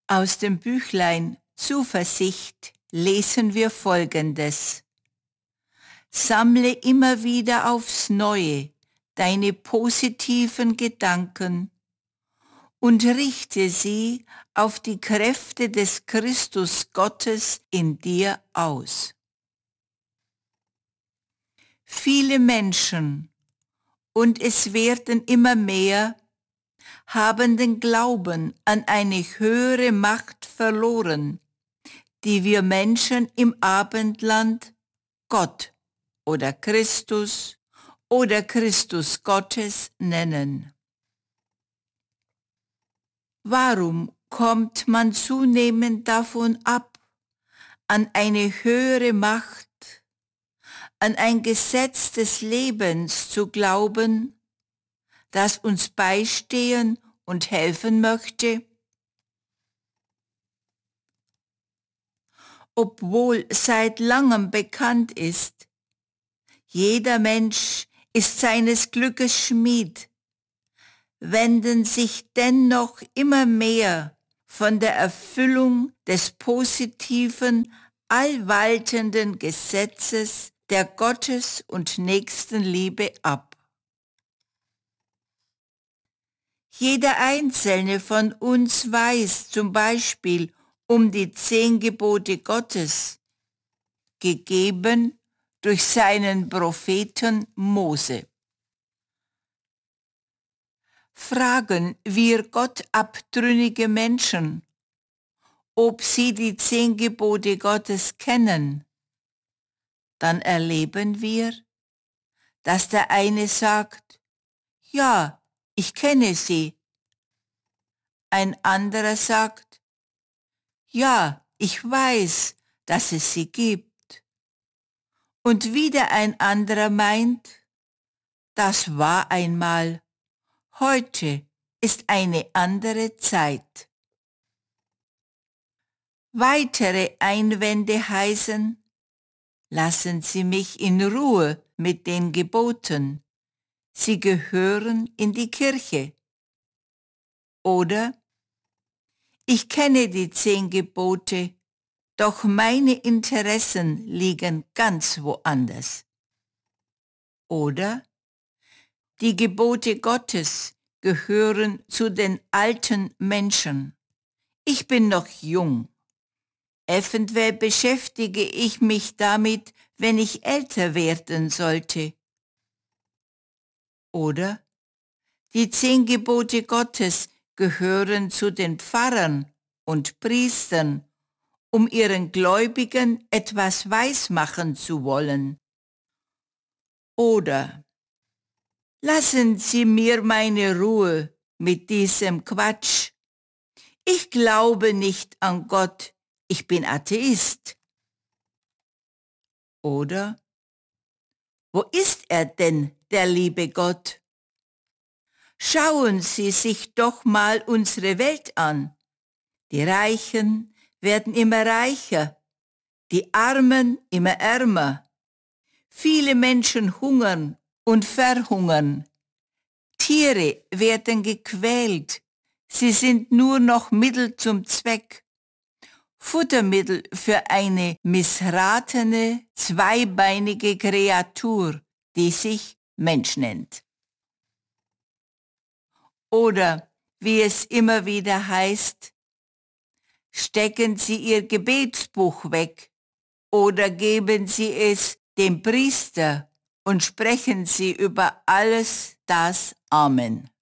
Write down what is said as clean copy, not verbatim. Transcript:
Aus dem Büchlein Zuversicht lesen wir Folgendes. Sammle immer wieder aufs Neue deine positiven Gedanken und richte sie auf die Kräfte des Christus Gottes in dir aus. Viele Menschen, und es werden immer mehr, haben den Glauben an eine höhere Macht verloren, die wir Menschen im Abendland Gott oder Christus Gottes nennen. Warum kommt man zunehmend davon ab, an eine höhere Macht, an ein Gesetz des Lebens zu glauben, das uns beistehen und helfen möchte? Obwohl seit langem bekannt ist, jeder Mensch ist seines Glückes Schmied, wenden sich dennoch immer mehr von der Erfüllung des positiven, allwaltenden Gesetzes der Gottes- und Nächstenliebe ab. Jeder Einzelne von uns weiß zum Beispiel um die 10 Gebote Gottes, gegeben durch seinen Propheten Mose. Fragen wir gottabtrünnige Menschen, ob sie die 10 Gebote Gottes kennen, dann erleben wir, dass der eine sagt, ja, ich kenne sie. Ein anderer sagt, ja, ich weiß, dass es sie gibt. Und wieder ein anderer meint, das war einmal, heute ist eine andere Zeit. Weitere Einwände heißen, lassen Sie mich in Ruhe mit den Geboten. Sie gehören in die Kirche. Oder, ich kenne die 10 Gebote, doch meine Interessen liegen ganz woanders. Oder, die Gebote Gottes gehören zu den alten Menschen. Ich bin noch jung. Eventuell beschäftige ich mich damit, wenn ich älter werden sollte. Oder, die 10 Gebote Gottes gehören zu den Pfarrern und Priestern, um ihren Gläubigen etwas weismachen zu wollen. Oder, lassen Sie mir meine Ruhe mit diesem Quatsch. Ich glaube nicht an Gott, ich bin Atheist. Oder, wo ist er denn, der liebe Gott? Schauen Sie sich doch mal unsere Welt an. Die Reichen werden immer reicher, die Armen immer ärmer. Viele Menschen hungern und verhungern. Tiere werden gequält. Sie sind nur noch Mittel zum Zweck. Futtermittel für eine missratene, zweibeinige Kreatur, die sich Mensch nennt. Oder, wie es immer wieder heißt, stecken Sie Ihr Gebetsbuch weg oder geben Sie es dem Priester und sprechen Sie über alles das Amen.